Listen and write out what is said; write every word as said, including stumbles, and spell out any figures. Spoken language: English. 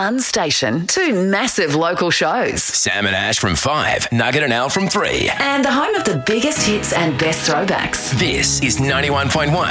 one station, two massive local shows. Sam and Ash from five, Nugget and Al from three. And the home of the biggest hits and best throwbacks. This is ninety-one point one